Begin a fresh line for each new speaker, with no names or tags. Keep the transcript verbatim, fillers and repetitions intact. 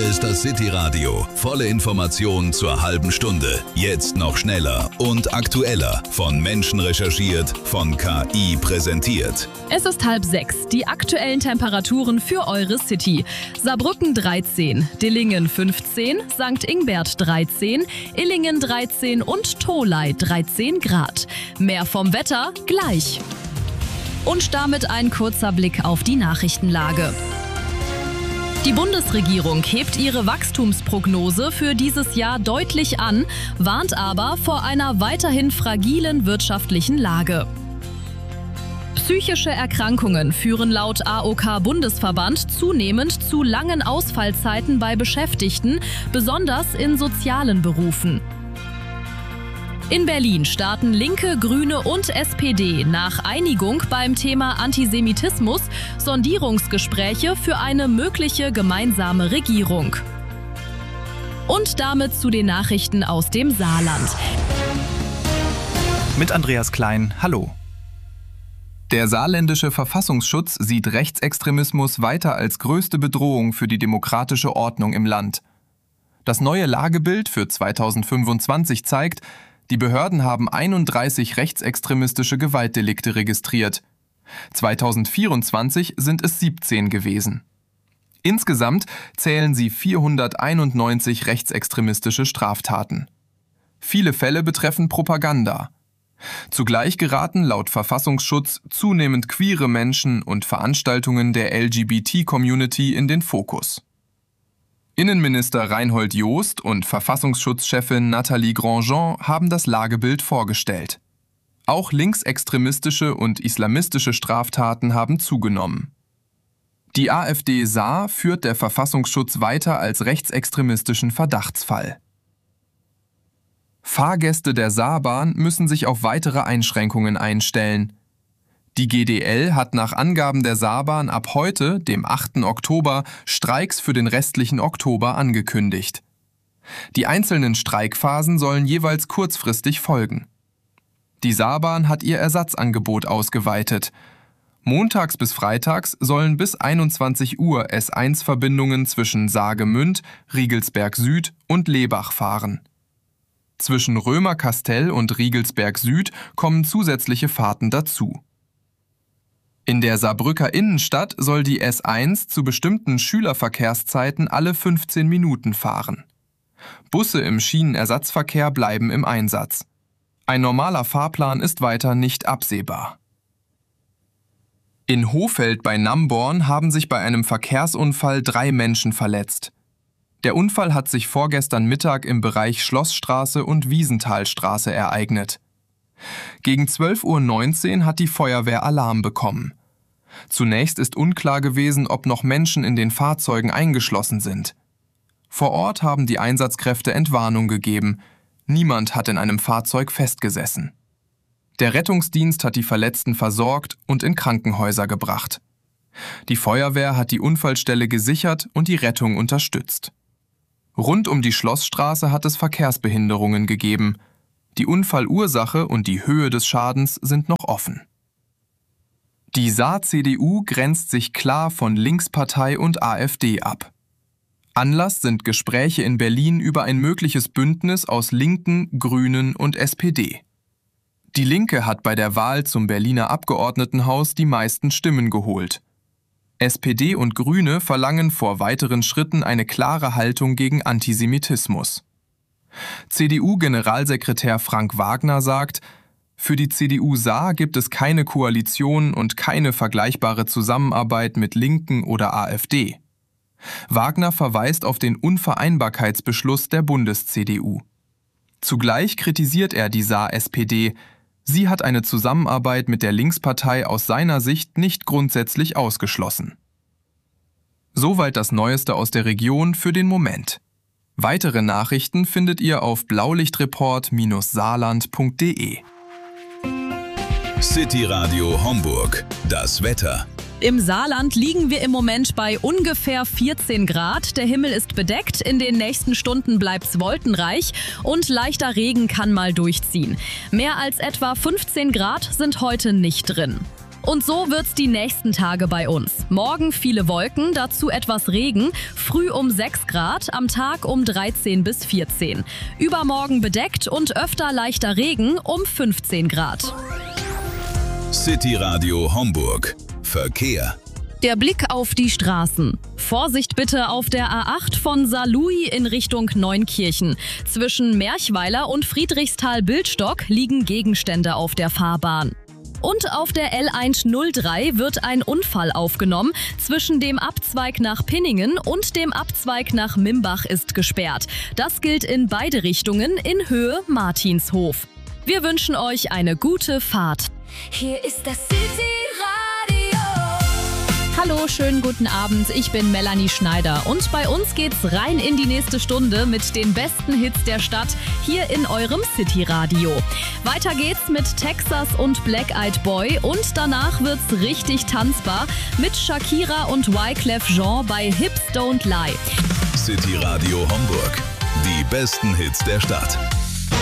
ist das City Radio. Volle Informationen zur halben Stunde. Jetzt noch schneller und aktueller. Von Menschen recherchiert, von K I präsentiert.
Es ist halb sechs. Die aktuellen Temperaturen für eure City. Saarbrücken dreizehn, Dillingen fünfzehn, Sankt Ingbert dreizehn, Illingen dreizehn und Tholey dreizehn Grad. Mehr vom Wetter gleich. Und damit ein kurzer Blick auf die Nachrichtenlage. Die Bundesregierung hebt ihre Wachstumsprognose für dieses Jahr deutlich an, warnt aber vor einer weiterhin fragilen wirtschaftlichen Lage. Psychische Erkrankungen führen laut A O K-Bundesverband zunehmend zu langen Ausfallzeiten bei Beschäftigten, besonders in sozialen Berufen. In Berlin starten Linke, Grüne und S P D nach Einigung beim Thema Antisemitismus Sondierungsgespräche für eine mögliche gemeinsame Regierung. Und damit zu den Nachrichten aus dem Saarland.
Mit Andreas Klein, hallo. Der saarländische Verfassungsschutz sieht Rechtsextremismus weiter als größte Bedrohung für die demokratische Ordnung im Land. Das neue Lagebild für zweitausendfünfundzwanzig zeigt, die Behörden haben einunddreißig rechtsextremistische Gewaltdelikte registriert. zweitausendvierundzwanzig sind es siebzehn gewesen. Insgesamt zählen sie vierhunderteinundneunzig rechtsextremistische Straftaten. Viele Fälle betreffen Propaganda. Zugleich geraten laut Verfassungsschutz zunehmend queere Menschen und Veranstaltungen der L G B T-Community in den Fokus. Innenminister Reinhold Jost und Verfassungsschutzchefin Nathalie Grandjean haben das Lagebild vorgestellt. Auch linksextremistische und islamistische Straftaten haben zugenommen. Die AfD Saar führt der Verfassungsschutz weiter als rechtsextremistischen Verdachtsfall. Fahrgäste der Saarbahn müssen sich auf weitere Einschränkungen einstellen. Die G D L hat nach Angaben der Saarbahn ab heute, dem achten Oktober, Streiks für den restlichen Oktober angekündigt. Die einzelnen Streikphasen sollen jeweils kurzfristig folgen. Die Saarbahn hat ihr Ersatzangebot ausgeweitet. Montags bis freitags sollen bis einundzwanzig Uhr S eins Verbindungen zwischen Saargemünd, Riegelsberg Süd und Lebach fahren. Zwischen Römerkastell und Riegelsberg Süd kommen zusätzliche Fahrten dazu. In der Saarbrücker Innenstadt soll die S eins zu bestimmten Schülerverkehrszeiten alle fünfzehn Minuten fahren. Busse im Schienenersatzverkehr bleiben im Einsatz. Ein normaler Fahrplan ist weiter nicht absehbar. In Hohfeld bei Namborn haben sich bei einem Verkehrsunfall drei Menschen verletzt. Der Unfall hat sich vorgestern Mittag im Bereich Schlossstraße und Wiesenthalstraße ereignet. Gegen zwölf Uhr neunzehn hat die Feuerwehr Alarm bekommen. Zunächst ist unklar gewesen, ob noch Menschen in den Fahrzeugen eingeschlossen sind. Vor Ort haben die Einsatzkräfte Entwarnung gegeben. Niemand hat in einem Fahrzeug festgesessen. Der Rettungsdienst hat die Verletzten versorgt und in Krankenhäuser gebracht. Die Feuerwehr hat die Unfallstelle gesichert und die Rettung unterstützt. Rund um die Schlossstraße hat es Verkehrsbehinderungen gegeben. Die Unfallursache und die Höhe des Schadens sind noch offen. Die Saar-C D U grenzt sich klar von Linkspartei und AfD ab. Anlass sind Gespräche in Berlin über ein mögliches Bündnis aus Linken, Grünen und S P D. Die Linke hat bei der Wahl zum Berliner Abgeordnetenhaus die meisten Stimmen geholt. S P D und Grüne verlangen vor weiteren Schritten eine klare Haltung gegen Antisemitismus. C D U-Generalsekretär Frank Wagner sagt, für die C D U Saar gibt es keine Koalition und keine vergleichbare Zusammenarbeit mit Linken oder AfD. Wagner verweist auf den Unvereinbarkeitsbeschluss der Bundes-C D U. Zugleich kritisiert er die Saar-S P D. Sie hat eine Zusammenarbeit mit der Linkspartei aus seiner Sicht nicht grundsätzlich ausgeschlossen. Soweit das Neueste aus der Region für den Moment. Weitere Nachrichten findet ihr auf blaulichtreport Bindestrich saarland Punkt de.
City Radio Homburg. Das Wetter.
Im Saarland liegen wir im Moment bei ungefähr vierzehn Grad. Der Himmel ist bedeckt, in den nächsten Stunden bleibt's wolkenreich und leichter Regen kann mal durchziehen. Mehr als etwa fünfzehn Grad sind heute nicht drin. Und so wird's die nächsten Tage bei uns. Morgen viele Wolken, dazu etwas Regen, früh um sechs Grad, am Tag um dreizehn bis vierzehn. Übermorgen bedeckt und öfter leichter Regen um fünfzehn Grad.
City Radio Homburg. Verkehr.
Der Blick auf die Straßen. Vorsicht bitte auf der A acht von Saarlouis in Richtung Neunkirchen. Zwischen Merchweiler und Friedrichsthal-Bildstock liegen Gegenstände auf der Fahrbahn. Und auf der L hundertdrei wird ein Unfall aufgenommen. Zwischen dem Abzweig nach Pinningen und dem Abzweig nach Mimbach ist gesperrt. Das gilt in beide Richtungen in Höhe Martinshof. Wir wünschen euch eine gute Fahrt.
Hier ist das City Radio.
Hallo, schönen guten Abend. Ich bin Melanie Schneider und bei uns geht's rein in die nächste Stunde mit den besten Hits der Stadt hier in eurem City Radio. Weiter geht's mit Texas und Black Eyed Boy und danach wird's richtig tanzbar mit Shakira und Wyclef Jean bei Hips Don't Lie.
City Radio Homburg. Die besten Hits der Stadt.